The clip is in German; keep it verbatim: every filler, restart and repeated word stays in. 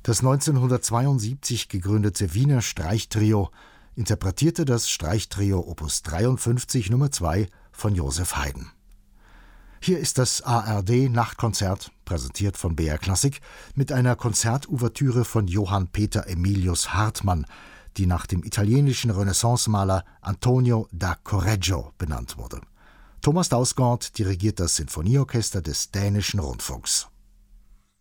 Das neunzehnhundertzweiundsiebzig gegründete Wiener Streichtrio interpretierte das Streichtrio Opus dreiundfünfzig Nummer zwei von Joseph Haydn. Hier ist das A R D-Nachtkonzert, präsentiert von B R Klassik, mit einer Konzertouvertüre von Johann Peter Emilius Hartmann, die nach dem italienischen Renaissancemaler Antonio da Correggio benannt wurde. Thomas Dausgaard dirigiert das Sinfonieorchester des Dänischen Rundfunks.